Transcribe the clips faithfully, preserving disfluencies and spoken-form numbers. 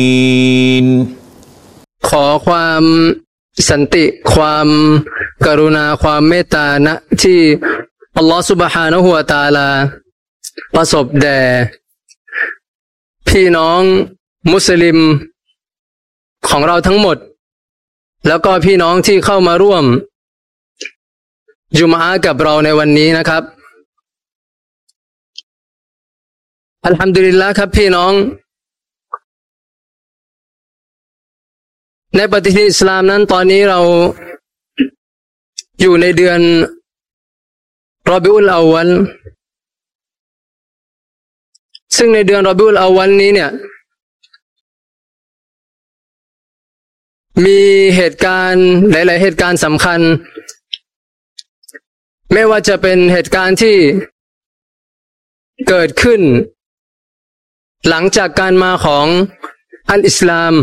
ขอความสันติความกรุณาความเมตตานะที่อัลลอฮฺซุบฮานะฮูวะตะอาลาประสบแด่พี่น้องมุสลิมของเราทั้งหมดแล้วก็พี่น้องที่เข้ามาร่วมจุมอะห์กับเราในวันนี้นะครับอัลฮัมดุลิลละห์ครับพี่น้องในปฏิทินอิสลามนั้นตอนนี้เราอยู่ในเดือนรอบิอุลอาวัลซึ่งในเดือนรอบิอุลอาวัลนี้เนี่ยมีเหตุการณ์หลายๆเหตุการณ์สำคัญไม่ว่าจะเป็นเหตุการณ์ที่เกิดขึ้นหลังจากการมาของอัลอิสลาม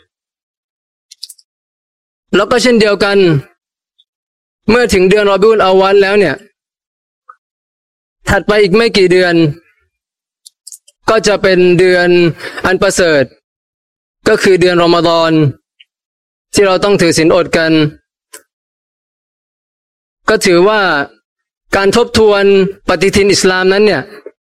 แล้วก็เช่นเดียวกันเมื่อถึงเดือนรอบิอุลอาวัลแล้วเนี่ยถัดไปอีกไม่กี่เดือนก็จะเป็นเดือนอันประเสริฐก็คือเดือนรอมฎอนที่เราต้องถือศีลอดกันก็ถือว่าการทบทวนปฏิทินอิสลามนั้นเนี่ย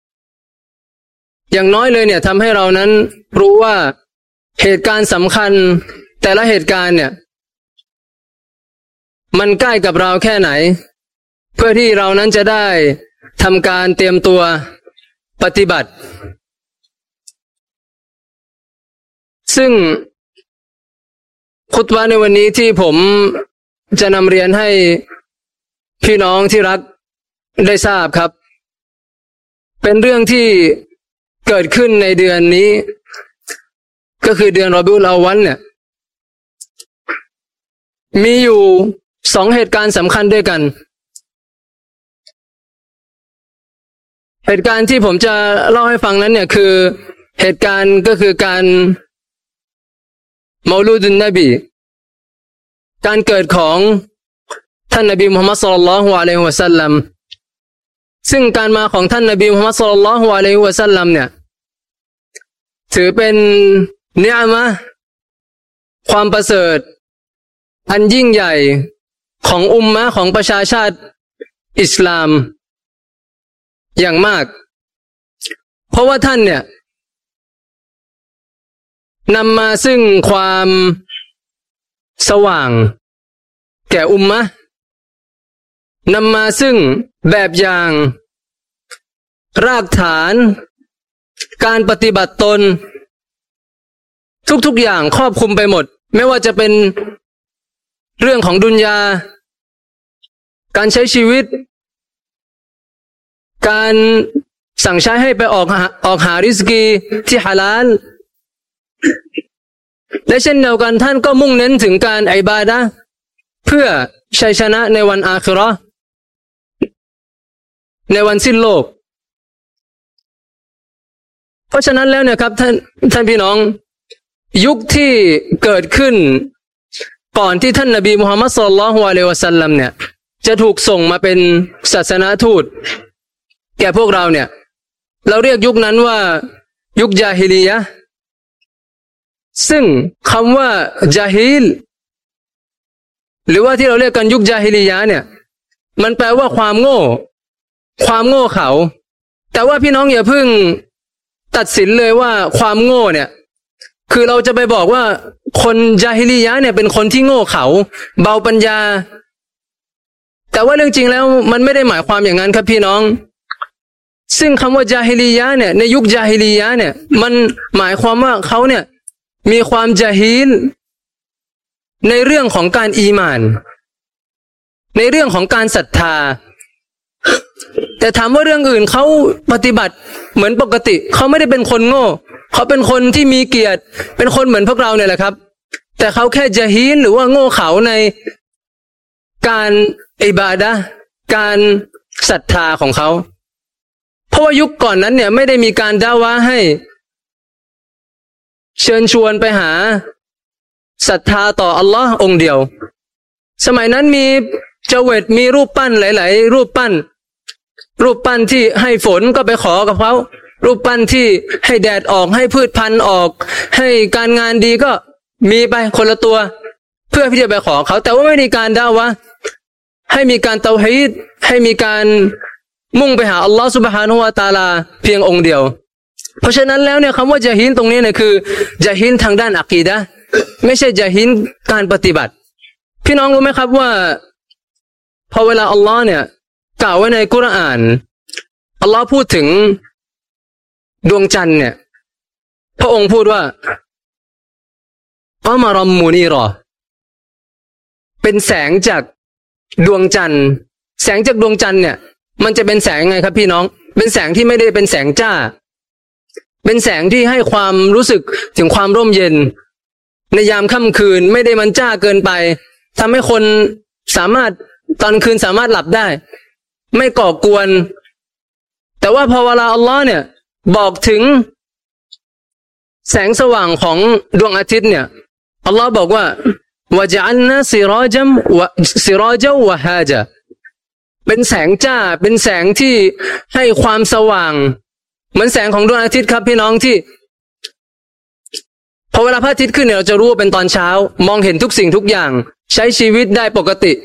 อย่างน้อยเลยเนี่ยทำให้เรานั้นรู้ว่าเหตุการณ์สำคัญแต่ละเหตุการณ์เนี่ยมันใกล้กับเราแค่ไหนเพื่อที่เรานั้นจะได้ทำการเตรียมตัวปฏิบัติซึ่งคุตบะห์ในวันนี้ที่ผมจะนำเรียนให้พี่น้องที่รักได้ทราบครับเป็นเรื่องที่เกิดขึ้นในเดือนนี้ก็คือเดือนรอบิอุลอาวัลเนี่ยมีอยู่สองเหตุการณ์สำคัญด้วยกันเหตุการณ์ที่ผมจะเล่าให้ฟังนั้นเนี่ยคือเหตุการณ์ก็คือการเมาลูดุนนบีการเกิดของท่านนบีมุฮัมมัดศ็อลลัลลอฮุอะลัยฮิวะซัลลัมซึ่งการมาของท่านนบีมุฮัมมัดศ็อลลัลลอฮุอะลัยฮิวะซัลลัมเนี่ยถือเป็นนิอามะห์ความประเสริฐอันยิ่งใหญ่ของอุมมะห์ของประชาชาติอิสลามอย่างมากเพราะว่าท่านเนี่ยนำมาซึ่งความสว่างแก่อุมมะห์นำมาซึ่งแบบอย่างรากฐานการปฏิบัติตนทุกๆอย่างครอบคลุมไปหมดไม่ว่าจะเป็นเรื่องของดุนยาการใช้ชีวิตการสั่งใช้ให้ไปออกออกหาริสกีที่ฮาลาลและเช่นเดียวกันท่านก็มุ่งเน้นถึงการอิบาดะห์เพื่อชัยชนะในวันอาคิเราะห์ในวันสิ้นโลกเพราะฉะนั้นแล้วเนี่ยครับท่านท่านพี่น้องยุคที่เกิดขึ้นก่อนที่ท่านนบีมุฮัมมัดศ็อลลัลลอฮุอะลัยฮิวะซัลลัมเนี่ยจะถูกส่งมาเป็นศาสนาทูตแก่พวกเราเนี่ยเราเรียกยุคนั้นว่ายุคญาฮิลียะห์ซึ่งคำว่าญาฮิลหรือว่าที่เราเรียกกันยุคญาฮิลียะห์เนี่ยมันแปลว่าความโง่ความโง่เขลาแต่ว่าพี่น้องอย่าเพิ่งตัดสินเลยว่าความโง่เนี่ยคือเราจะไปบอกว่าคนญาฮิลียะห์เนี่ยเป็นคนที่โง่เขลาเบาปัญญาแต่ว่าเรื่องจริงแล้วมันไม่ได้หมายความอย่างนั้นครับพี่น้องซึ่งคำว่าญาฮิลียะห์เนี่ยในยุคญาฮิลียะห์เนี่ยมันหมายความว่าเขาเนี่ยมีความญาฮิลในเรื่องของการอีหม่านในเรื่องของการศรัทธาแต่ถามว่าเรื่องอื่นเขาปฏิบัติเหมือนปกติเขาไม่ได้เป็นคนโง่เขาเป็นคนที่มีเกียรติเป็นคนเหมือนพวกเราเนี่ยแหละครับแต่เขาแค่ญาฮีลหรือว่าโง่เขลาในการอิบาดะห์การศรัทธาของเขาเพราะว่ายุคก่อนนั้นเนี่ยไม่ได้มีการดะอวะห์ให้เชิญชวนไปหาศรัทธาต่ออัลลอฮ์องค์เดียวสมัยนั้นมีเจเวตมีรูปปั้นหลายๆรูปปั้นรูปปั้นที่ให้ฝนก็ไปขอกับเขารูปปั้นที่ให้แดดออกให้พืชพันธุ์ออกให้การงานดีก็มีไปคนละตัวเพื่อที่จะไปขอเขาแต่ว่าไม่มีการด่าวะให้มีการเตาฮีดให้มีการมุ่งไปหาอัลลอฮฺซุบฮานะฮูวะตะอาลาเพียงองค์เดียวเพราะฉะนั้นแล้วเนี่ยคำว่าญะฮีลตรงนี้เนี่ยคือญะฮีลทางด้านอะกีดะห์ไม่ใช่ญะฮีลการปฏิบัติพี่น้องรู้ไหมครับว่าพอเวลาอัลลอฮ์เนี่ยกล่าวไว้ในกุรอานอัลลอฮ์พูดถึงดวงจันทร์เนี่ยพระองค์พูดว่าอัมรัมมูนีรอเป็นแสงจากดวงจันทร์แสงจากดวงจันทร์เนี่ยมันจะเป็นแสงไงครับพี่น้องเป็นแสงที่ไม่ได้เป็นแสงจ้าเป็นแสงที่ให้ความรู้สึกถึงความร่มเย็นในยามค่ำคืนไม่ได้มันจ้าเกินไปทำให้คนสามารถตอนคืนสามารถหลับได้ไม่ก่อกวนแต่ว่าพอเวลาอัลลอฮ์เนี่ยบอกถึงแสงสว่างของดวงอาทิตย์เนี่ยอัลลอฮ์บอกว่าวะจัลนาซิราจัมวะซิราจวะฮาจาเป็นแสงจ้าเป็นแสงที่ให้ความสว่างเหมือนแสงของดวงอาทิตย์ครับพี่น้องที่พอเวลาพระอาทิตย์ขึ้นเนี่ยเราจะรู้ว่าเป็นตอนเช้ามองเห็นทุกสิ่งทุกอย่างใช้ชีวิตได้ปกติ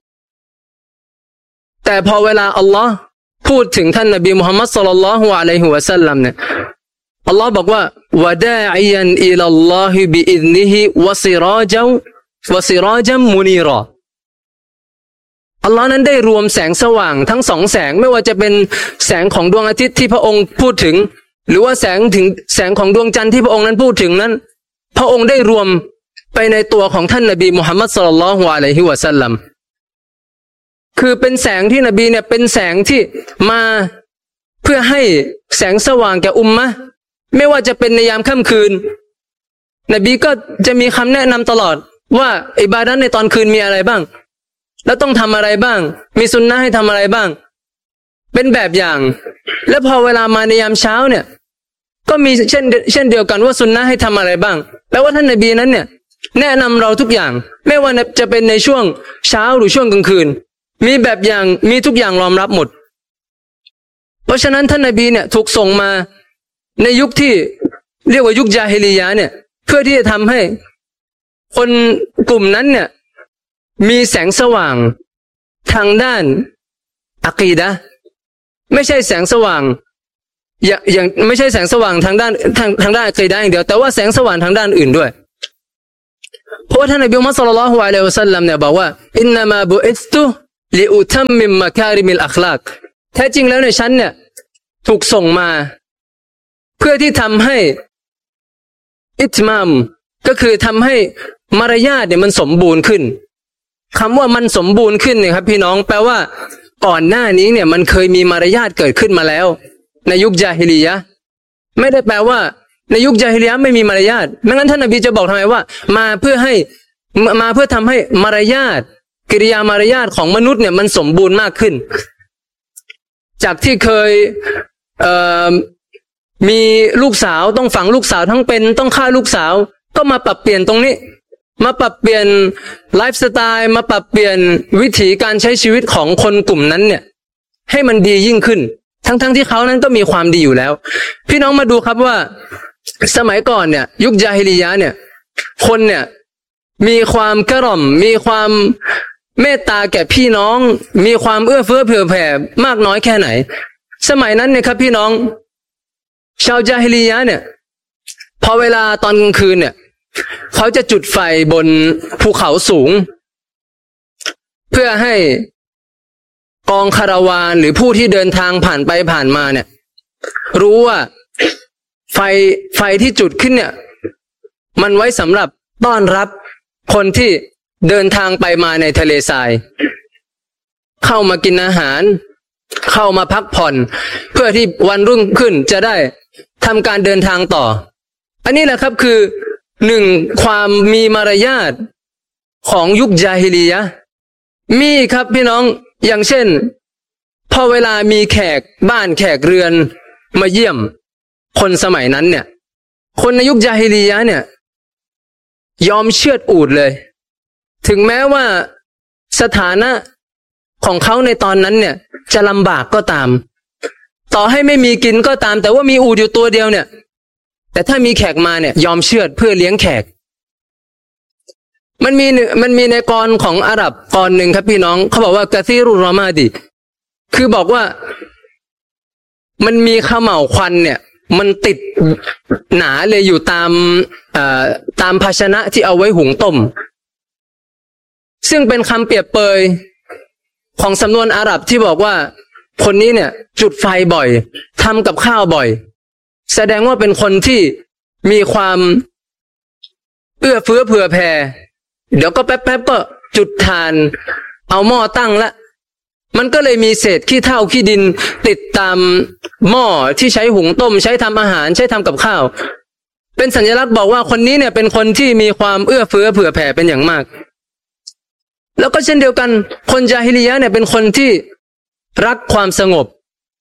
แต่พอเวลาอัลลอฮ์พูดถึงท่านนบีมุฮัมมัดศ็อลลัลลอฮุอะลัยฮิวะซัลลัมเนี่ยอัลลอฮ์บอกว่าวะดาอิยันอิลัลลอฮิบิอิซนิฮิวะซิราจัวะซิราจัมมุนีรออัลลอฮ์นั้นได้รวมแสงสว่างทั้งสองแสงไม่ว่าจะเป็นแสงของดวงอาทิตย์ที่พระองค์พูดถึงหรือว่าแสงถึงแสงของดวงจันทร์ที่พระองค์นั้นพูดถึงนั้นพระองค์ได้รวมไปในตัวของท่านนบีมุฮัมมัดศ็อลลัลลอฮุอะลัยฮิวะซัลลัมคือเป็นแสงที่นบีเนี่ยเป็นแสงที่มาเพื่อให้แสงสว่างแก่อุมมะห์ไม่ว่าจะเป็นในยามค่ำคืนนบีก็จะมีคำแนะนำตลอดว่าอิบาดะห์ในตอนคืนมีอะไรบ้างแล้วต้องทำอะไรบ้างมีสุนนะห์ให้ทำอะไรบ้างเป็นแบบอย่างและพอเวลามาในยามเช้าเนี่ยก็มีเช่นเช่นเดียวกันว่าสุนนะห์ให้ทำอะไรบ้างแปลว่าท่านนบีนั้นเนี่ยแนะนำเราทุกอย่างไม่ว่าจะเป็นในช่วงเช้าหรือช่วงกลางคืนมีแบบอย่างมีทุกอย่างรองรับหมดเพราะฉะนั้นท่านนบีเนี่ยถูกส่งมาในยุคที่เรียกว่ายุคญาฮิลิยะห์เนี่ยเพื่อที่จะทำให้คนกลุ่มนั้นเนี่ยมีแสงสว่างทางด้านอะกีดะห์ไม่ใช่แสงสว่างอย่างอย่างไม่ใช่แสงสว่างทางด้านทางทางด้านอะกีดะห์อย่างเดียวแต่ว่าแสงสว่างทางด้านอื่นด้วยเพราะว่าท่านนบีมุฮัมมัดศ็อลลัลลอฮุอะลัยฮิวะซัลลัมเนี่ยบอกว่าอินนามาบุอิสตุลิอุตัมมิมมะคาริมิลอัคลากแท้จริงแล้วในฉันเนี่ยถูกส่งมาเพื่อที่ทำให้อิตมามก็คือทำให้มารยาทเนี่ยมันสมบูรณ์ขึ้นคำว่ามันสมบูรณ์ขึ้นเนี่ยครับพี่น้องแปลว่าก่อนหน้านี้เนี่ยมันเคยมีมารยาทเกิดขึ้นมาแล้วในยุคญาฮิลิยะห์ไม่ได้แปลว่าในยุคญาฮิลิยะห์ไม่มีมารยาทไม่งั้นท่านนบีจะบอกทำไมว่ามาเพื่อให้มาเพื่อทำให้มารยาทกิริยามารยาทของมนุษย์เนี่ยมันสมบูรณ์มากขึ้นจากที่เคยเอ่อมีลูกสาวต้องฝังลูกสาวทั้งเป็นต้องฆ่าลูกสาวก็มาปรับเปลี่ยนตรงนี้มาปรับเปลี่ยนไลฟ์สไตล์มาปรับเปลี่ยนวิถีการใช้ชีวิตของคนกลุ่มนั้นเนี่ยให้มันดียิ่งขึ้นทั้งๆ ท, ที่เขานั้นก็มีความดีอยู่แล้วพี่น้องมาดูครับว่าสมัยก่อนเนี่ยยุคญาฮิลิยะห์เนี่ยคนเนี่ยมีความกระหม่อมมีความเมตตาแก่พี่น้องมีความเอื้อเฟื้อเผื่อแผ่มากน้อยแค่ไหนสมัยนั้นเนี่ยครับพี่น้องชาวญาฮิลิยะห์เนี่ยพอเวลาตอนกลางคืนเนี่ยเขาจะจุดไฟบนภูเขาสูงเพื่อให้กองคาราวานหรือผู้ที่เดินทางผ่านไปผ่านมาเนี่ยรู้ว่าไฟไฟที่จุดขึ้นเนี่ยมันไว้สำหรับต้อนรับคนที่เดินทางไปมาในทะเลทรายเข้ามากินอาหารเข้ามาพักผ่อนเพื่อที่วันรุ่งขึ้นจะได้ทำการเดินทางต่ออันนี้แหละครับคือหนึ่งความมีมารยาทของยุคญาฮิลิยะห์มีครับพี่น้องอย่างเช่นพอเวลามีแขกบ้านแขกเรือนมาเยี่ยมคนสมัยนั้นเนี่ยคนในยุคญาฮิลิยะห์เนี่ยยอมเชือดอูฐเลยถึงแม้ว่าสถานะของเขาในตอนนั้นเนี่ยจะลำบากก็ตามต่อให้ไม่มีกินก็ตามแต่ว่ามีอูฐอยู่ตัวเดียวเนี่ยแต่ถ้ามีแขกมาเนี่ยยอมเชือดเพื่อเลี้ยงแขกมันมีมันมีในกรของอาหรับกรหนึ่งครับพี่น้องเขาบอกว่ากะซีรุรอมาดิคือบอกว่ามันมีข้าวเหมาควันเนี่ยมันติดหนาเลยอยู่ตามเอ่อตามภาชนะที่เอาไว้หุงต้มซึ่งเป็นคำเปรียบเปยของสำนวนอาหรับที่บอกว่าคนนี้เนี่ยจุดไฟบ่อยทำกับข้าวบ่อยแสดงว่าเป็นคนที่มีความเอื้อเฟื้อเผื่อแผ่เดี๋ยวก็แป๊บๆก็จุดถ่านเอาหม้อตั้งละมันก็เลยมีเศษขี้เถ้าขี้ดินติดตามหม้อที่ใช้หุงต้มใช้ทำอาหารใช้ทำกับข้าวเป็นสัญลักษณ์บอกว่าคนนี้เนี่ยเป็นคนที่มีความเอื้อเฟื้อเผื่อแผ่เป็นอย่างมากแล้วก็เช่นเดียวกันคนญาฮิลิยะห์เนี่ยเป็นคนที่รักความสงบ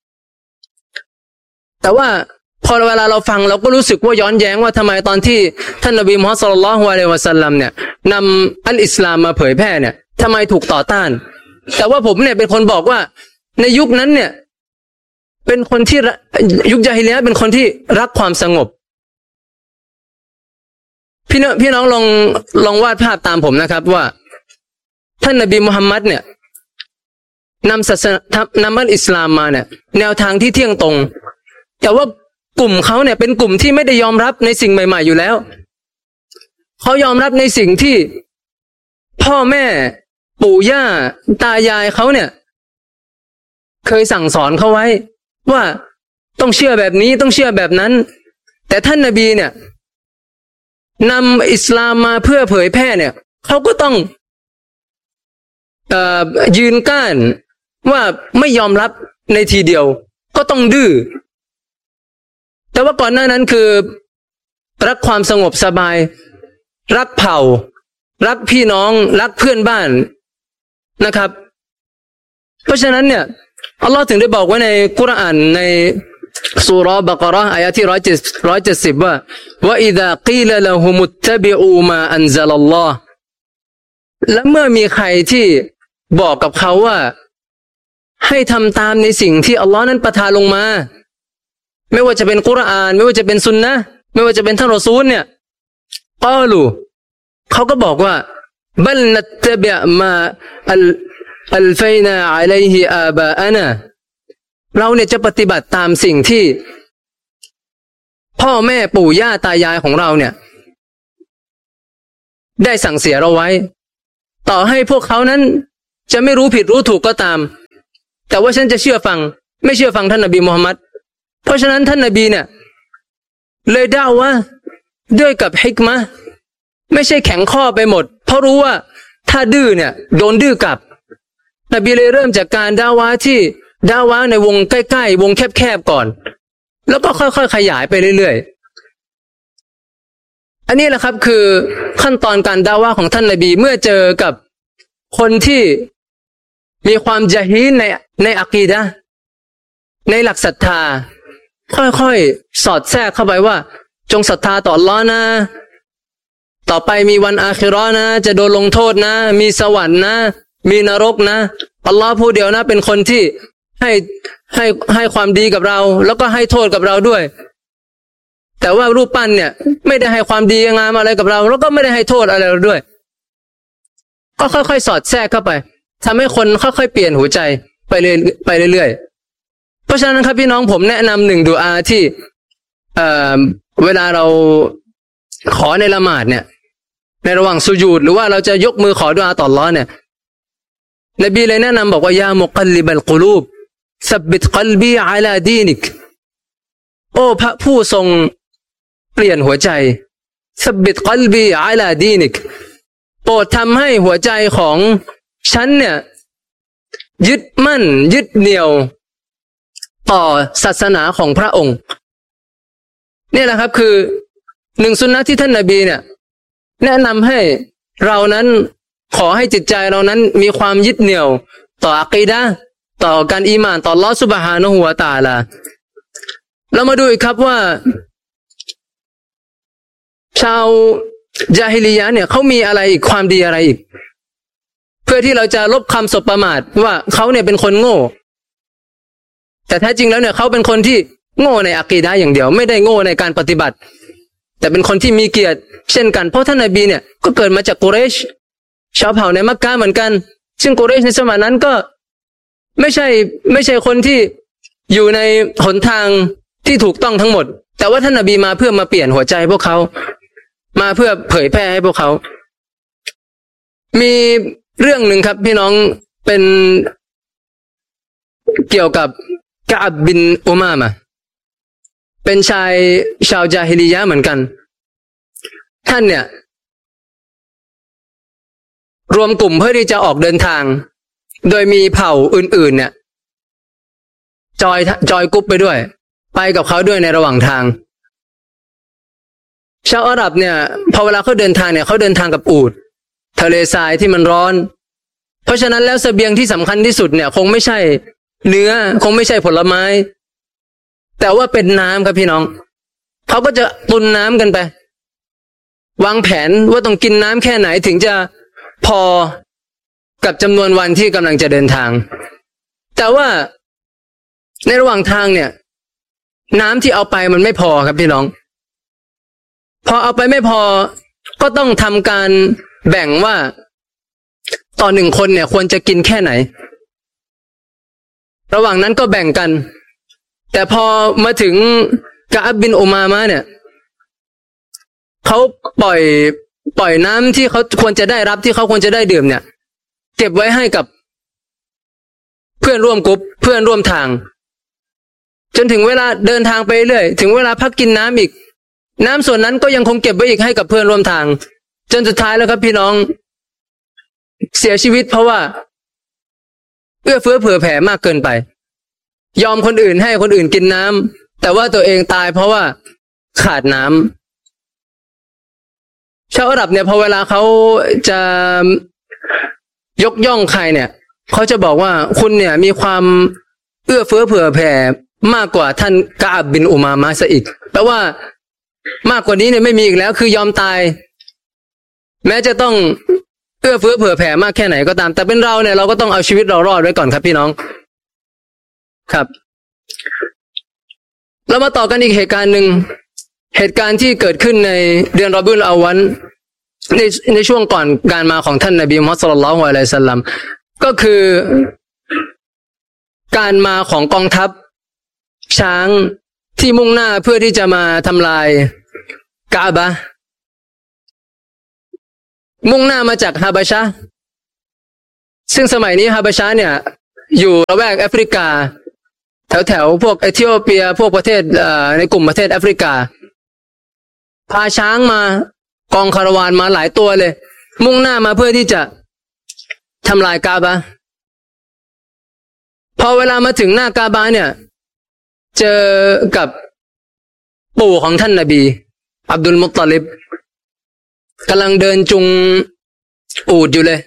แต่ว่าพอเวลาเราฟังเราก็รู้สึกว่าย้อนแย้งว่าทำไมตอนที่ท่านนบีมุฮัมมัดศ็อลลัลลอฮุอะลัยฮิวะซัลลัมเนี่ยนำอัลอิสลามมาเผยแพร่เนี่ยทำไมถูกต่อต้านแต่ว่าผมเนี่ยเป็นคนบอกว่าในยุคนั้นเนี่ยเป็นคนที่ยุคญาฮิลิยะห์เป็นคนที่รักความสงบพี่น้องพี่น้องลองลองวาดภาพตามผมนะครับว่าท่านนบีมุฮัมมัดเนี่ยนำศาสนานำอัลอิสลามมาเนี่ยแนวทางที่เที่ยงตรงแต่ว่ากลุ่มเขาเนี่ยเป็นกลุ่มที่ไม่ได้ยอมรับในสิ่งใหม่ๆอยู่แล้วเขายอมรับในสิ่งที่พ่อแม่ปู่ย่าตายายเขาเนี่ยเคยสั่งสอนเขาไว้ว่าต้องเชื่อแบบนี้ต้องเชื่อแบบนั้นแต่ท่านนบีเนี่ยนำอิสลามมาเพื่อเผยแพร่เนี่ยเขาก็ต้องเอ่อยืนก้านว่าไม่ยอมรับในทีเดียวก็ต้องดื้อแต่ว่าก่อนหน้านั้นคือรักความสงบสบายรักเผ่ารักพี่น้องรักเพื่อนบ้านนะครับเพราะฉะนั้นเนี่ยอัลลอฮ์ถึงได้บอกไว้ในกุรอานในซูเราะห์บะเกาะห์อายะที่หนึ่งร้อยเจ็ดสิบว่าว่าอิซากีลละฮุมุตตะบิอูมาอันซะลัลลอฮ์และเมื่อมีใครที่บอกกับเขาว่าให้ทำตามในสิ่งที่อัลลอฮ์นั้นประทานลงมาไม่ว่าจะเป็นกุรอานไม่ว่าจะเป็นซุนนะห์ไม่ว่าจะเป็นท่านรอซูลเนี่ยกอลูเขาก็บอกว่าบัลนัตตะบิอมาอัลอัลฟัยนาอะลัยฮิอาบาอะนาเราเนี่ยจะปฏิบัติตามสิ่งที่พ่อแม่ปู่ย่าตายายของเราเนี่ยได้สั่งเสียเราไว้ต่อให้พวกเขานั้นจะไม่รู้ผิดรู้ถูกก็ตามแต่ว่าฉันจะเชื่อฟังไม่เชื่อฟังท่านนบีมุฮัมมัดเพราะฉะนั้นท่านนบีเนี่ยเลยด่าว่าด้วยกับฮิกมะห์ไม่ใช่แข็งข้อไปหมดเพราะรู้ว่าถ้าดื้อเนี่ยโดนดื้อกลับนบีเลยเริ่มจากการด่าว่าที่ด่าว่าในวงใกล้ๆวงแคบๆก่อนแล้วก็ค่อยๆขยายไปเรื่อยๆอันนี้แหละครับคือขั้นตอนการด่าว่าของท่านนบีเมื่อเจอกับคนที่มีความญะฮีลในในอะกีดะห์ในหลักศรัทธาค่อยๆสอดแทรกเข้าไปว่าจงศรัทธาต่ออัลเลาะห์นะต่อไปมีวันอาคิเราะห์นะจะโดนลงโทษนะมีสวรรค์นะมีนรกนะอัลเลาะห์ผู้เดียวนะเป็นคนที่ให้ให้ให้ความดีกับเราแล้วก็ให้โทษกับเราด้วยแต่ว่ารูปปั้นเนี่ยไม่ได้ให้ความดีงามอะไรกับเราแล้วก็ไม่ได้ให้โทษอะไรเราด้วยก็ค่อยๆสอดแทรกเข้าไปทำให้คนค่อยๆเปลี่ยนหัวใจไปเรื่อยไปเรื่อยๆเพราะฉะนั้นครับพี่น้องผมแนะนำหนึ่งดุอาที่เอ่อเวลาเราขอในละหมาดเนี่ยในระหว่างสุญูดหรือว่าเราจะยกมือขอดุอาต่ออัลเลาะห์เนี่ยนบีเลยแนะนำบอกว่ายามุกัลลิบัลกุลูบซับบิตกัลบีอะลาดีนิกโอ้พระผู้ทรงเปลี่ยนหัวใจซับบิตกัลบีอะลาดีนิกโปรดทำให้หัวใจของฉันเนี่ยยึดมั่นยึดเหนี่ยวต่อศาสนาของพระองค์นี่แหละครับคือหนึ่งสุนนะที่ท่านนบีเนี่ยแนะนำให้เรานั้นขอให้จิตใจเรานั้นมีความยึดเหนี่ยวต่ออะกีดะห์ต่อการอีหม่านต่ออัลเลาะห์ซุบฮานะฮูวะตะอาลาเรามาดูอีกครับว่าชาวญาฮิลิยะห์เนี่ยเขามีอะไรอีกความดีอะไรอีกเพื่อที่เราจะลบคำสบประมาทว่าเขาเนี่ยเป็นคนโง่แต่แท้จริงแล้วเนี่ยเขาเป็นคนที่โง่ในอะกีดะห์อย่างเดียวไม่ได้โง่ในการปฏิบัติแต่เป็นคนที่มีเกียรติเช่นกันเพราะท่านนบีเนี่ยก็เกิดมาจากกุเรชชาวเผ่าในมักกะเหมือนกันซึ่งกุเรชในสมัยนั้นก็ไม่ใช่ไม่ใช่คนที่อยู่ในหนทางที่ถูกต้องทั้งหมดแต่ว่าท่านนบีมาเพื่อมาเปลี่ยนหัวใจพวกเขามาเพื่อเผยแพร่ให้พวกเขามีเรื่องหนึ่งครับพี่น้องเป็นเกี่ยวกับกะอับบินอุมามะเป็นชายชาวญาฮิลิยะห์เหมือนกันท่านเนี่ยรวมกลุ่มเพื่อที่จะออกเดินทางโดยมีเผ่าอื่นๆเนี่ยจอยจอยกรุ๊ปไปด้วยไปกับเขาด้วยในระหว่างทางชาวอาหรับเนี่ยพอเวลาเขาเดินทางเนี่ยเขาเดินทางกับอูฐทะเลทรายที่มันร้อนเพราะฉะนั้นแล้วเสบียงที่สำคัญที่สุดเนี่ยคงไม่ใช่เนื้อคงไม่ใช่ผลไม้แต่ว่าเป็นน้ำครับพี่น้องเขาก็จะตุนน้ำกันไปวางแผนว่าต้องกินน้ำแค่ไหนถึงจะพอกับจำนวนวันที่กำลังจะเดินทางแต่ว่าในระหว่างทางเนี่ยน้ำที่เอาไปมันไม่พอครับพี่น้องพอเอาไปไม่พอก็ต้องทำการแบ่งว่าต่อหนึ่งคนเนี่ยควรจะกินแค่ไหนระหว่างนั้นก็แบ่งกันแต่พอมาถึงกะอับบินอุมามะเนี่ยเขาปล่อยปล่อยน้ำที่เขาควรจะได้รับที่เขาควรจะได้ดื่มเนี่ยเก็บไว้ให้กับเพื่อนร่วมกรุ๊ปเพื่อนร่วมทางจนถึงเวลาเดินทางไปเรื่อยถึงเวลาพักกินน้ำอีกน้ำส่วนนั้นก็ยังคงเก็บไว้อีกให้กับเพื่อนร่วมทางจนสุดท้ายแล้วครับพี่น้องเสียชีวิตเพราะว่าเอื้อเฟื้อเผื่อแผ่มากเกินไปยอมคนอื่นให้คนอื่นกินน้ำแต่ว่าตัวเองตายเพราะว่าขาดน้ำชาวอาหรับเนี่ยพอเวลาเขาจะยกย่องใครเนี่ยเขาจะบอกว่าคุณเนี่ยมีความเอื้อเฟื้อเผื่อแผ่มากกว่าท่านกะอับบินอุมามะซะอีกแปลว่ามากกว่านี้เนี่ยไม่มีอีกแล้วคือยอมตายแม้จะต้องเอื้อเฟื้อเผื่อแผ่มากแค่ไหนก็ตามแต่เป็นเราเนี่ยเราก็ต้องเอาชีวิตเรารอดไว้ก่อนครับพี่น้องครับเรามาต่อกันอีกเหตุการณ์หนึ่งเหตุการณ์ที่เกิดขึ้นในเดือนรอบิอุลอาวัลในในช่วงก่อนการมาของท่านนบีมุฮัมมัดศ็อลลัลลอฮุอะลัยฮิวะซัลลัมก็คือการมาของกองทัพช้างที่มุ่งหน้าเพื่อที่จะมาทำลายกะอ์บะห์มุ่งหน้ามาจากฮาบะชะห์ซึ่งสมัยนี้ฮาบะชะห์เนี่ยอยู่ละแวกแอฟริกาแถวแถวพวกเอธิโอเปียพวกประเทศเอ่อในกลุ่มประเทศแอฟริกาพาช้างมากองคาราวานมาหลายตัวเลยมุ่งหน้ามาเพื่อที่จะทำลายกะอ์บะห์พอเวลามาถึงหน้ากะอ์บะห์เนี่ยเจอกับปู่ของท่านนบีอับดุลมุตตอลิบกำลังเดินจุงอูฐอยู่เลย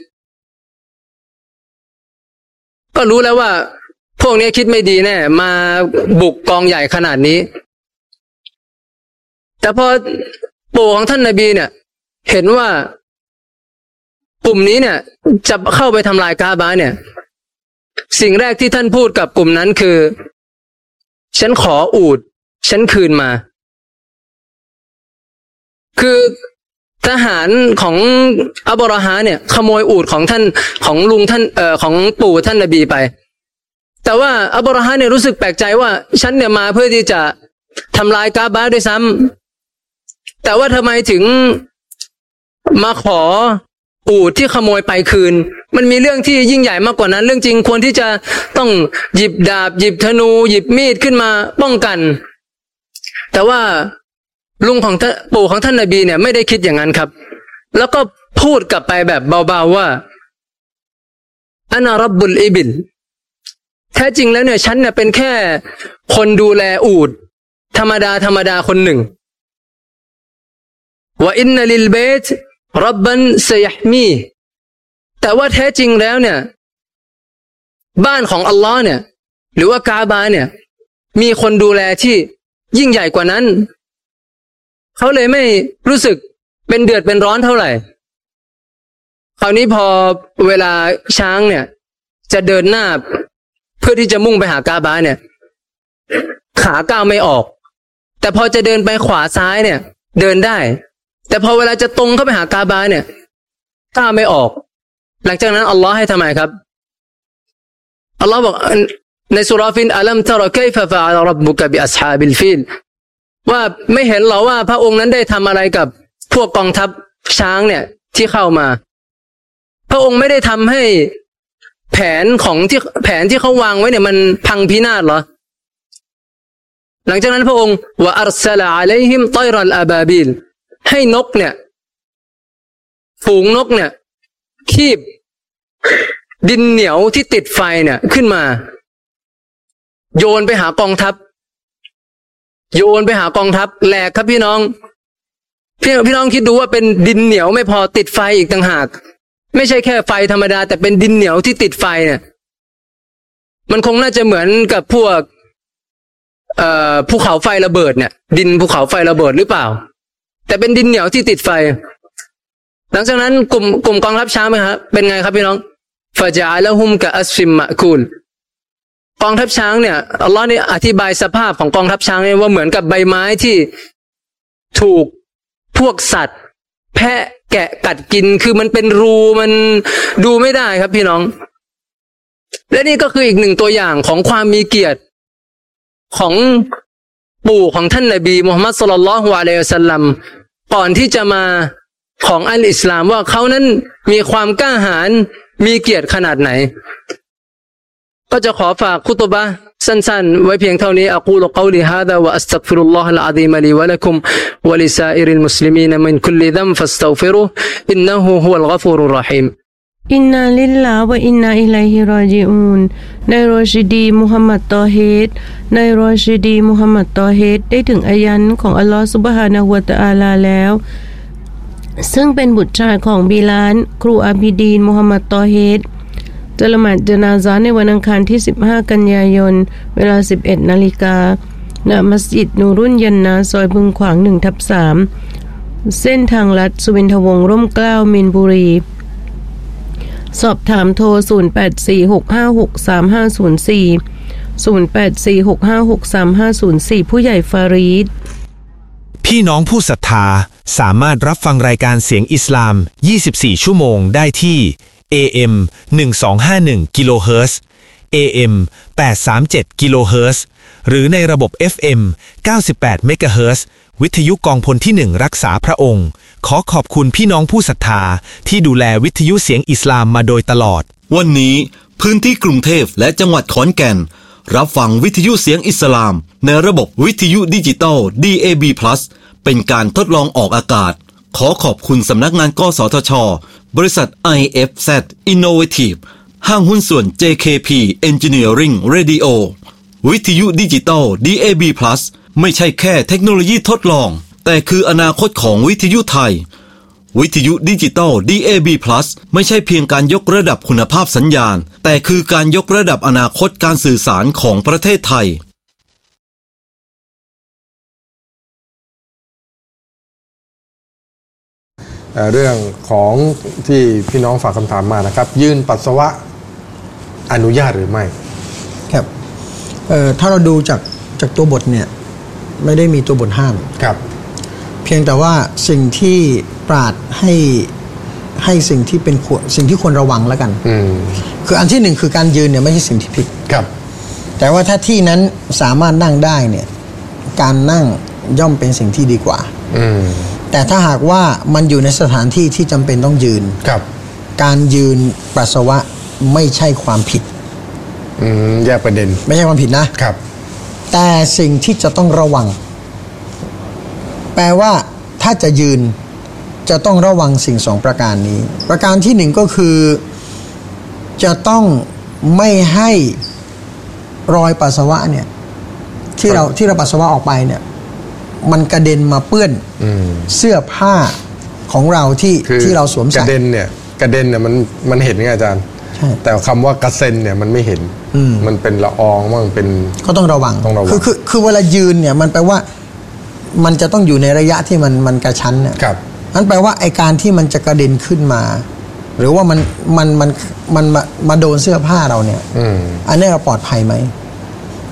ก็รู้แล้วว่าพวกนี้คิดไม่ดีแน่มาบุกกองใหญ่ขนาดนี้แต่พอปู่ของท่านนบีเนี่ยเห็นว่ากลุ่มนี้เนี่ยจะเข้าไปทำลายกะอ์บะห์เนี่ยสิ่งแรกที่ท่านพูดกับกลุ่มนั้นคือฉันขออูฐฉันคืนมาคือทหารของอับรอฮะเนี่ยขโมยอูฐของท่านของลุงท่านเอ่อของปู่ท่านนบีไปแต่ว่าอับรอฮะเนี่ยรู้สึกแปลกใจว่าฉันเนี่ยมาเพื่อที่จะทำลายกะอ์บะห์ด้วยซ้ำแต่ว่าทำไมถึงมาขออูฐที่ขโมยไปคืนมันมีเรื่องที่ยิ่งใหญ่มากกว่านั้นเรื่องจริงควรที่จะต้องหยิบดาบหยิบธนูหยิบมีดขึ้นมาป้องกันแต่ว่าลุงของท่านปู่ของท่านนบีเนี่ยไม่ได้คิดอย่างนั้นครับแล้วก็พูดกลับไปแบบเบาๆว่าอานารับบุลอิบิลแท้จริงแล้วเนี่ยฉันเนี่ยเป็นแค่คนดูแลอูฐธรรมดาธรรมดาคนหนึ่งว่าอินนัลิลเบตรับบันซะยะห์มีแต่ว่าแท้จริงแล้วเนี่ยบ้านของอัลลอฮ์เนี่ยหรือว่ากะอ์บะห์เนี่ยมีคนดูแลที่ยิ่งใหญ่กว่านั้นเขาเลยไม่รู้สึกเป็นเดือดเป็นร้อนเท่าไหร่คราวนี้พอเวลาช้างเนี่ยจะเดินหน้าเพื่อที่จะมุ่งไปหากะอ์บะห์เนี่ยขาก้าวไม่ออกแต่พอจะเดินไปขวาซ้ายเนี่ยเดินได้แต่พอเวลาจะตรงเข้าไปหากาบาเนี่ยก้าวไม่ออกหลังจากนั้นอัลลอฮ์ให้ทำไมครับอัลลอฮ์บอกในสุราฟินอัลัมตะรอกัยฟะฟะอะลร็อบบุกะบิอัศฮาบิลฟีลว่าไม่เห็นหรอว่าพระองค์นั้นได้ทำอะไรกับพวกกองทัพช้างเนี่ยที่เข้ามาพระองค์ไม่ได้ทำให้แผนของที่แผนที่เขาวางไว้เนี่ยมันพังพินาศเหรอหลังจากนั้นพระองค์วะอัรซะละอะลัยฮิมฏอยรัลอะบาบิลให้นกเนี่ยฝูงนกเนี่ยคีบดินเหนียวที่ติดไฟเนี่ยขึ้นมาโยนไปหากองทัพโยนไปหากองทัพแหลกครับพี่น้องพี่พี่น้องคิดดูว่าเป็นดินเหนียวไม่พอติดไฟอีกต่างหากไม่ใช่แค่ไฟธรรมดาแต่เป็นดินเหนียวที่ติดไฟเนี่ยมันคงน่าจะเหมือนกับพวกเอ่อภูเขาไฟระเบิดเนี่ยดินภูเขาไฟระเบิดหรือเปล่าแต่เป็นดินเหนียวที่ติดไฟหลังจากนั้นกลุ่มกลุ่มกองทัพช้างไหมครับเป็นไงครับพี่น้องฟะญะอะละฮุมกะอัสฟิมมะกูลกองทัพช้างเนี่ยอัลลอฮ์นี่อธิบายสภาพของกองทัพช้างเนี่ยว่าเหมือนกับใบไม้ที่ถูกพวกสัตว์แพะแกะกัดกินคือมันเป็นรูมันดูไม่ได้ครับพี่น้องและนี่ก็คืออีกหนึ่งตัวอย่างของความมีเกียรติของปู่ของท่านนบีมุฮัมมัดศ็อลลัลลอฮุอะลัยฮิวะซัลลัมก่อนที่จะมาของอัลอิสลามว่าเขานั้นมีความกล้าหาญมีเกียรติขนาดไหนก็จะขอฝากคุตบะห์สั้นๆไว้เพียงเท่านี้อะกูลุกอลิฮาซาวะอัสตัฆฟิรุลลอฮะลอะซีมลีวะละกุมวะลิซาอิริลมุสลิมีนมินคุลลิซัมฟัสตัฆฟิรุอินนะฮูฮุวัลฆอฟูรุรเราะฮีมอินนาลิลลาห์วะอินนาอิลัยฮิรอญิอูนนายรอชิดีมุฮัมมัดตอฮีดนายรอชิดีมุฮัมมัดตอฮีดได้ถึงอายันของอัลลอฮฺซุบฮานะฮูวะตะอาลาแล้วซึ่งเป็นบุตรชายของบิลาลครูอาบิดีนมุฮัมมัดตอฮีดจะละหมาดญะนาซาในวันอังคารที่สิบห้ากันยายนเวลา สิบเอ็ดนาฬิกา ณ มัสยิดนูรุนยันนาซอยบึงขวาง หนึ่งทับสาม เส้นทางลัดสุวินทวงศ์ร่มเกล้ามีนบุรีสอบถามโทรศูนย์ แปด สี่ หก ห้า หก สาม ห้า ศูนย์ สี่ ศูนย์ แปด สี่ หก ห้า หก สาม ห้า ศูนย์ สี่ ผู้ใหญ่ฟารีดพี่น้องผู้ศรัทธาสามารถรับฟังรายการเสียงอิสลามยี่สิบสี่ชั่วโมงได้ที่ เอ เอ็ม หนึ่งสองห้าหนึ่ง กิโลเฮิรตซ์ เอ เอ็ม แปดสามเจ็ด กิโลเฮิรตซ์ หรือในระบบ เอฟ เอ็ม เก้าสิบแปด เมกะเฮิรตซ์ วิทยุกองพลที่หนึ่งรักษาพระองค์ขอขอบคุณพี่น้องผู้ศรัทธาที่ดูแลวิทยุเสียงอิสลามมาโดยตลอดวันนี้พื้นที่กรุงเทพและจังหวัดขอนแก่นรับฟังวิทยุเสียงอิสลามในระบบวิทยุดิจิตอล ดี เอ บี Plus เป็นการทดลองออกอากาศขอขอบคุณสำนักงานกสทช.บริษัท ไอ เอฟ แซด Innovative ห้างหุ้นส่วน เจ เค พี Engineering Radio วิทยุดิจิตอล ดี เอ บี Plus ไม่ใช่แค่เทคโนโลยีทดลองแต่คืออนาคตของวิทยุไทยวิทยุดิจิตอล ดี เอ บี Plus ไม่ใช่เพียงการยกระดับคุณภาพสัญญาณแต่คือการยกระดับอนาคตการสื่อสารของประเทศไทยเรื่องของที่พี่น้องฝากคำถามมานะครับยืนปัสสาวะอนุญาตหรือไม่ครับเอ่อถ้าเราดูจากจากตัวบทเนี่ยไม่ได้มีตัวบทห้ามครับเพียงแต่ว่าสิ่งที่ปราดให้ให้สิ่งที่เป็นสิ่งที่ควรระวังแล้วกันอืมคืออันที่หนึ่งคือการยืนเนี่ยไม่ใช่สิ่งที่ผิดครับแต่ว่าถ้าที่นั้นสามารถนั่งได้เนี่ยการนั่งย่อมเป็นสิ่งที่ดีกว่าอืมแต่ถ้าหากว่ามันอยู่ในสถานที่ที่จำเป็นต้องยืนครับการยืนปัสสาวะไม่ใช่ความผิดอืมแยกประเด็นไม่ใช่ความผิดนะครับแต่สิ่งที่จะต้องระวังแปลว่าถ้าจะยืนจะต้องระวังสิ่งสองประการนี้ประการที่หนึ่งก็คือจะต้องไม่ให้รอยปัสสาวะเนี่ยที่เราที่เราปัสสาวะออกไปเนี่ยมันกระเด็นมาเปื้อนเสื้อผ้าของเราที่ที่เราสวมใส่กระเด็นเนี่ยกระเด็นเนี่ยมันมันเห็นไงอาจารย์แต่คำว่ากระเซ็นเนี่ยมันไม่เห็นมันเป็นละอองมันเป็นก็ต้องระวังคือคือคือเวลายืนเนี่ยมันแปลว่ามันจะต้องอยู่ในระยะที่มันมันกระชั้นเนี่ยนั่นแปลว่าไอการที่มันจะกระเด็นขึ้นมาหรือว่ามันมันมันมันมามาโดนเสื้อผ้าเราเนี่ยอันนี้เราปลอดภัยไหม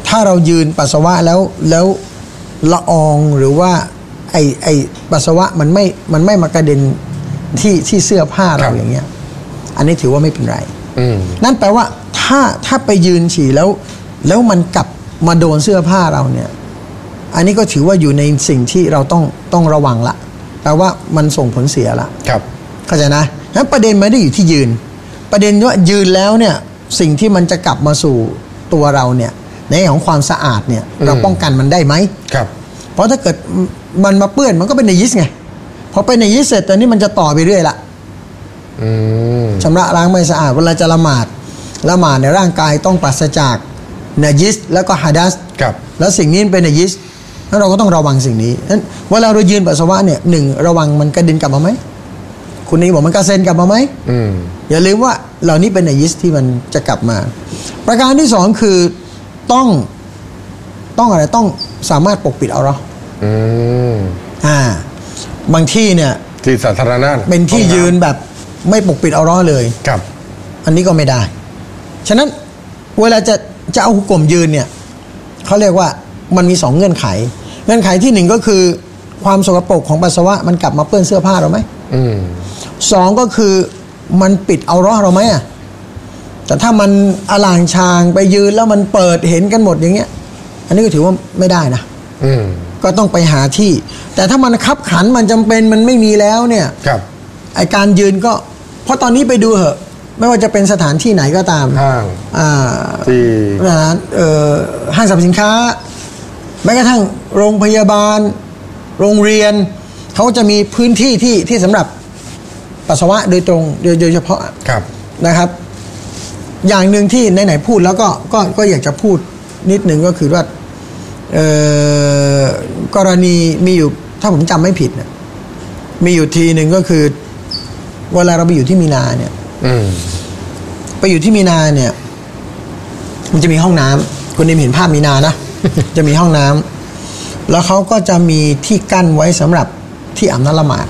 ถ้าเรายืนปัสสาวะแล้วแล้วละอองหรือว่าไอไอปัสสาวะมันไม่มันไม่มากระเด็นที่ที่เสื้อผ้าเราอย่างเงี้ยอันนี้ถือว่าไม่เป็นไรนั่นแปลว่าถ้าถ้าไปยืนฉี่แล้วแล้วมันกลับมาโดนเสื้อผ้าเราเนี่ยอันนี้ก็ถือว่าอยู่ในสิ่งที่เราต้องต้องระวังละแปลว่ามันส่งผลเสียละครับเข้าใจนะงั้นประเด็นไม่ได้อยู่ที่ยืนประเด็นว่ายืนแล้วเนี่ยสิ่งที่มันจะกลับมาสู่ตัวเราเนี่ยในของความสะอาดเนี่ยเราป้องกันมันได้ไหมครับเพราะถ้าเกิดมันมาเปื้อนมันก็เป็นไนยิสไงพอเป็นไนยิสเสร็จตอนนี้มันจะต่อไปเรื่อยละชำระล้างไม่สะอาดเวลาจะละหมาดละหมาดในร่างกายต้องปราศจากนายิสแล้วก็ฮะดัสแล้วสิ่งนี้เป็นนายิสแล้วเราก็ต้องระวังสิ่งนี้นั้นเวลาเรายืนปัสสาวะเนี่ยหนึ่งระวังมันกระเด็นกลับมาไหมคุณนี้บอกมันกระเซ็นกลับมาไหมอย่าลืมว่าเหล่านี้เป็นนายิสที่มันจะกลับมาประการที่สองคือต้องต้องอะไรต้องสามารถปกปิดเอาเราอ่าบางที่เนี่ยที่สาธารณะเป็นที่ยืนแบบไม่ปกปิดเอาเราเลยครับอันนี้ก็ไม่ได้ฉะนั้นเวลาจะจะเอาหุกกลมยืนเนี่ยเขาเรียกว่ามันมีสองเงื่อนไขเงื่อนไขที่หนึ่งก็คือความสกปรกของปัสสาวะมันกลับมาเปื้อนเสื้อผ้าเราไหมสองก็คือมันปิดเอาเราเราไหมอ่ะแต่ถ้ามันอลางชางไปยืนแล้วมันเปิดเห็นกันหมดอย่างเงี้ยอันนี้ก็ถือว่าไม่ได้นะก็ต้องไปหาที่แต่ถ้ามันคับขันมันจำเป็นมันไม่มีแล้วเนี่ยไอการยืนก็เพราะตอนนี้ไปดูเหอะไม่ว่าจะเป็นสถานที่ไหนก็ตามห้างที่ร้านเอ่อห้างสรรพสินค้าแม้กระทั่งโรงพยาบาลโรงเรียนเขาจะมีพื้นที่ที่ที่สำหรับปัสสาวะโดยตรงโดยเฉพาะนะครับอย่างหนึ่งที่ไหนๆพูดแล้วก็ก็ก็อยากจะพูดนิดนึงก็คือว่ากรณีมีอยู่ถ้าผมจำไม่ผิดเนี่ยมีอยู่ทีหนึ่งก็คือเวลาเราไปอยู่ที่มีนาเนี่ยไปอยู่ที่มีนาเนี่ยมันจะมีห้องน้ำคุณได้เห็นภาพมีนานะ จะมีห้องน้ำแล้วเขาก็จะมีที่กั้นไว้สำหรับที่อาบน้ำละหมาด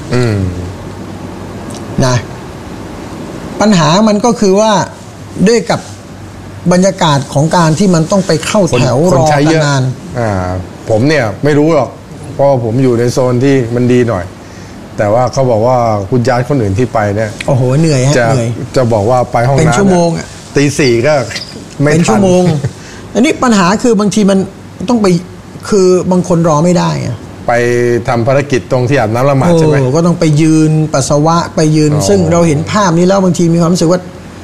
นะปัญหามันก็คือว่าด้วยกับบรรยากาศของการที่มันต้องไปเข้าแถวรอกันนานอ่าผมเนี่ยไม่รู้หรอกเพราะผมอยู่ในโซนที่มันดีหน่อยแต่ว่าเขาบอกว่าคุณญาติคนอื่นที่ไปเนี่ยโอ้โหเหนื่อยฮะเหนื่อยจะบอกว่าไปห้องน้ำเป็นชั่วโมงตีสี่ก็ไม่ทันเป็นชั่วโมงอันนี้ปัญหาคือบางทีมันต้องไปคือบางคนรอไม่ได้อะไปทำภารกิจตรงที่อาบน้ำละหมาดใช่ไหมก็ต้องไปยืนปัสสาวะไปยืนซึ่งเราเห็นภาพนี้แล้วบางทีมีความรู้สึกว่า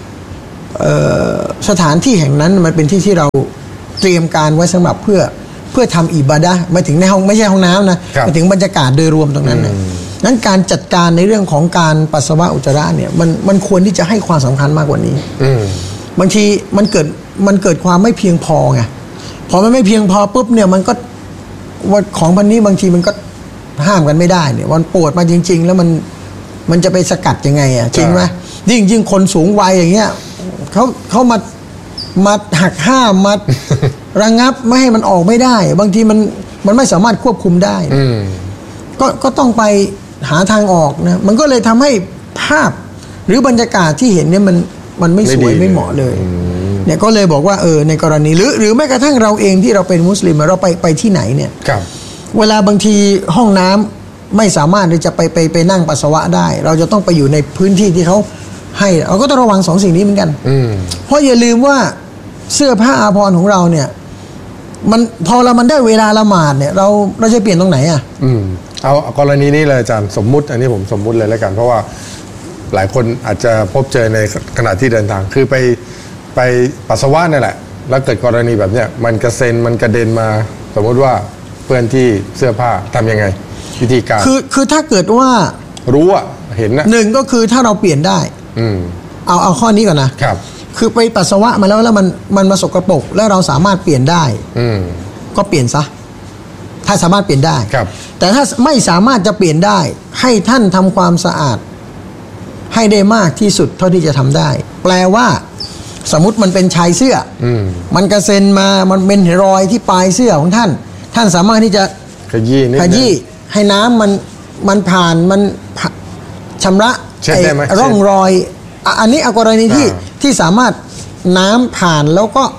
สถานที่แห่งนั้นมันเป็นที่ที่เราเตรียมการไว้สำหรับเพื่อเพื่อทำอิบาดะห์ไม่ถึงในห้องไม่ใช่ห้องน้ำนะไม่ถึงบรรยากาศโดยรวมตรงนั้นนะนั้นการจัดการในเรื่องของการปัสสาวะอุจจาระเนี่ยมันมันควรที่จะให้ความสำคัญมากกว่านี้บางทีมันเกิดมันเกิดความไม่เพียงพอไงพอมันไม่เพียงพอปุ๊บเนี่ยมันก็ว่าของพันนี้บางทีมันก็ห้ามกันไม่ได้เนี่ยวันปวดมาจริงๆแล้วมันมันจะไปสกัดยังไงอ่ะจริงไหมยิ่งยิ่งคนสูงวัยอย่างเงี้ยเขาเขามามาหักห้ามมาระงับไม่ให้มันออกไม่ได้บางทีมันมันไม่สามารถควบคุมได้ก็ก็ต้องไปหาทางออกนะมันก็เลยทำให้ภาพหรือบรรยากาศที่เห็นเนี่ยมันมันไม่สวยไม่เหมาะเลยเนี่ยก็เลยบอกว่าเออในกรณีหรือหรือแม้กระทั่งเราเองที่เราเป็นมุสลิมเราไปไปที่ไหนเนี่ยเวลาบางทีห้องน้ำไม่สามารถที่จะไปไปไปนั่งปัสสาวะได้เราจะต้องไปอยู่ในพื้นที่ที่เขาให้เราก็ต้องระวังสองสิ่งนี้เหมือนกันเพราะอย่าลืมว่าเสื้อผ้าอาภรณ์ของเราเนี่ยมันพอเรามันได้เวลาละหมาดเนี่ยเราเราจะเปลี่ยนตรงไหนอ่ะอืมเอากรณีนี้เลยอาจารย์สมมุติอันนี้ผมสมมุติเลยแล้วกันเพราะว่าหลายคนอาจจะพบเจอในขณะที่เดินทางคือไปไปปัสสาวะนี่แหละแล้วเกิดกรณีแบบเนี้ยมันกระเซ็นมันกระเด็นมาสมมติว่าเพื่อนที่เสื้อผ้าทำยังไงวิธีการคือคือถ้าเกิดว่ารู้อ่ะเห็นนะหนึ่งก็คือถ้าเราเปลี่ยนได้อืมเอาเอาข้อนี้ก่อนนะครับคือไปปัสสาวะมาแล้วแล้วมันมันมาสกปรกแล้วเราสามารถเปลี่ยนได้อืมก็เปลี่ยนซะถ้าสามารถเปลี่ยนได้ครับแต่ถ้าไม่สามารถจะเปลี่ยนได้ให้ท่านทำความสะอาดให้ได้มากที่สุดเท่าที่จะทำได้แปลว่าสมมุติมันเป็นชายเสื้ออืมมันกระเซ็นมามันเป็นรอยที่ปลายเสื้อของท่านท่านสามารถที่จะขยี้ขยี้ให้น้ำมันมันผ่านมันชำระร่องรอยอันนี้เอากรณีที่ที่สามารถน้ำผ่านแล้วก็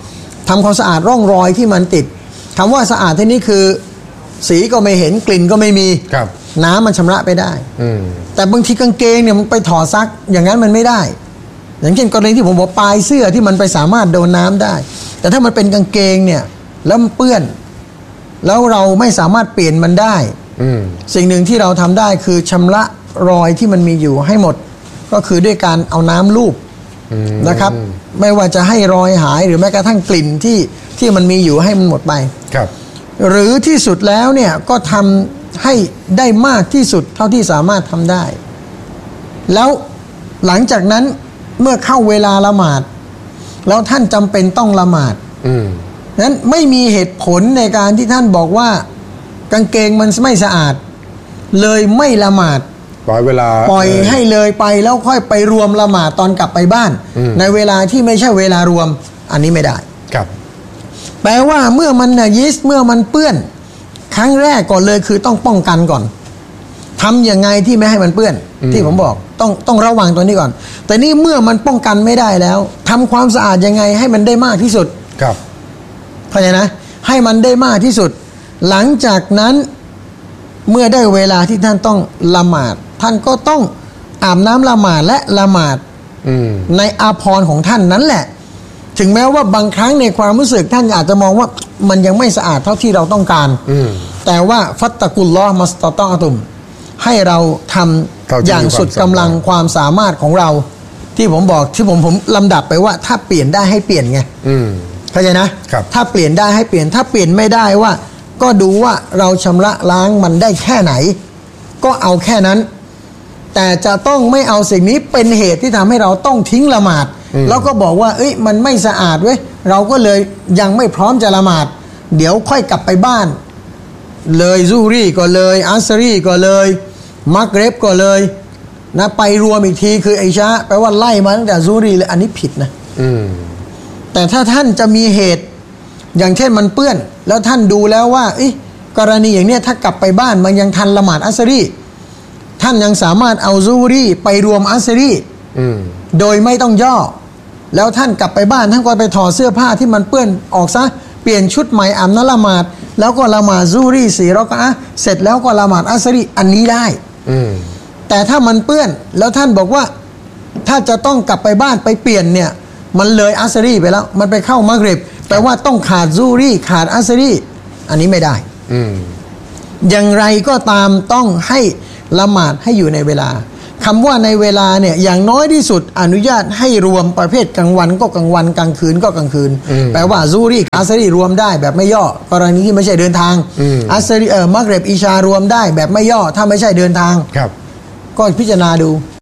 ทำความสะอาดร่องรอยที่มันติดคำว่าสะอาดที่นี้คือสีก็ไม่เห็นกลิ่นก็ไม่มีน้ำมันชำระไปได้แต่บางทีกางเกงเนี่ยมันไปถอดซักอย่างนั้นมันไม่ได้อย่างเช่นกรณีที่ผมบอกปลายเสื้อที่มันไปสามารถโดนน้ำได้แต่ถ้ามันเป็นกางเกงเนี่ยแล้วมันเปื้อนแล้วเราไม่สามารถเปลี่ยนมันได้สิ่งหนึ่งที่เราทำได้คือชำระรอยที่มันมีอยู่ให้หมดก็คือด้วยการเอาน้ำลูบนะครับไม่ว่าจะให้รอยหายหรือแม้กระทั่งกลิ่นที่ที่มันมีอยู่ให้มันหมดไปครับหรือที่สุดแล้วเนี่ยก็ทำให้ได้มากที่สุดเท่าที่สามารถทำได้แล้วหลังจากนั้นเมื่อเข้าเวลาละหมาดแล้วท่านจำเป็นต้องละหมาดนั้นไม่มีเหตุผลในการที่ท่านบอกว่ากางเกงมันไม่สะอาดเลยไม่ละหมาดปล่อยเวลาปล่อยให้เลยไปแล้วค่อยไปรวมละหมาดตอนกลับไปบ้านในเวลาที่ไม่ใช่เวลารวมอันนี้ไม่ได้ครับแปลว่าเมื่อมันนะยิสเมื่อมันเปื้อนครั้งแรกก่อนเลยคือต้องป้องกันก่อนทำยังไงที่ไม่ให้มันเปื้อนที่ผมบอกต้องต้องระวังตัวนี้ก่อนแต่นี่เมื่อมันป้องกันไม่ได้แล้วทำความสะอาดยังไงให้มันได้มากที่สุดครับเข้าใจนะให้มันได้มากที่สุดหลังจากนั้นเมื่อได้เวลาที่ท่านต้องละหมาดท่านก็ต้องอาบน้ำละหมาดและละหมาดในอาภรณ์ของท่านนั้นแหละถึงแม้ว่าบางครั้งในความรู้สึกท่านอาจจะมองว่ามันยังไม่สะอาดเท่าที่เราต้องการแต่ว่าฟัตตะกุลลอฮ์มัสตะตอตุมให้เราทำอย่างสุดกำลังความสามารถของเราที่ผมบอกที่ผมผมลำดับไปว่าถ้าเปลี่ยนได้ให้เปลี่ยนไงเข้าใจนะถ้าเปลี่ยนได้ให้เปลี่ยนถ้าเปลี่ยนไม่ได้ว่าก็ดูว่าเราชำระล้างมันได้แค่ไหนก็เอาแค่นั้นแต่จะต้องไม่เอาสิ่งนี้เป็นเหตุที่ทำให้เราต้องทิ้งละหมาดแล้วก็บอกว่าเอ้ยมันไม่สะอาดเว้ยเราก็เลยยังไม่พร้อมจะละหมาดเดี๋ยวค่อยกลับไปบ้านเลยซูรีก็เลยอัสรีก็เลยมักเรบก็เลยนะไปรวมอีกทีคือไอชาแปลว่าไล่มาตั้งแต่ซูรีเลยอันนี้ผิดนะแต่ถ้าท่านจะมีเหตุอย่างเช่นมันเปื้อนแล้วท่านดูแล้วว่าเอ้ยกรณีอย่างเนี้ยถ้ากลับไปบ้านมันยังทันละหมาดอัสรีท่านยังสามารถเอาซูรีไปรวมอัสรีโดยไม่ต้องย่อแล้วท่านกลับไปบ้านท่านก็ไปถอดเสื้อผ้าที่มันเปื้อนออกซะเปลี่ยนชุดใหม่อาบน้ำละหมาดแล้วก็ละหมาดซูรีสี่รอกะอะห์เสร็จแล้วก็ละหมาดอัสรีอันนี้ได้แต่ถ้ามันเปื้อนแล้วท่านบอกว่าถ้าจะต้องกลับไปบ้านไปเปลี่ยนเนี่ยมันเลยอัสรีไปแล้วมันไปเข้ามักริบแปลว่าต้องขาดซูรีขาดอัสรีอันนี้ไม่ได้อย่างไรก็ตามต้องให้ละหมาดให้อยู่ในเวลาคำว่าในเวลาเนี่ยอย่างน้อยที่สุดอนุญาตให้รวมประเภทกลางวันก็กลางวันกลางคืนก็กลางคืนแปลว่าซูรีอัสรีรวมได้แบบไม่ย่อกรณีที่ไม่ใช่เดินทางอัสรีเออมักริบอิชารวมได้แบบไม่ย่อถ้าไม่ใช่เดินทางครับก็พิจารณาดู